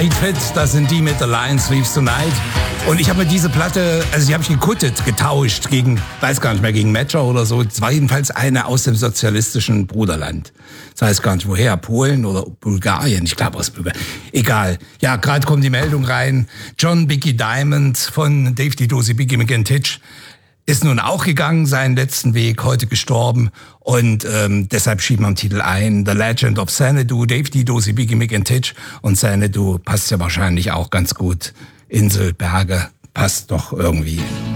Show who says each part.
Speaker 1: Tight Fit, das sind die mit The Lion Sleeps Tonight. Und ich habe mir diese Platte, also die habe ich getauscht gegen, weiß gar nicht mehr, gegen Matcher oder so. Es war jedenfalls eine aus dem sozialistischen Bruderland. Das weiß gar nicht woher, Polen oder Bulgarien, ich glaube aus Bulgarien. Egal. Ja, gerade kommt die Meldung rein. John Biggie Diamond von Dave Di Dosi Biggie McIntitch ist nun auch gegangen, seinen letzten Weg, heute gestorben. Und deshalb schieben wir am Titel ein The Legend of Xanadu, Dave Di Dosi Biggie McIntitch. Und Xanadu passt ja wahrscheinlich auch ganz gut. Insel, Berge, passt doch irgendwie.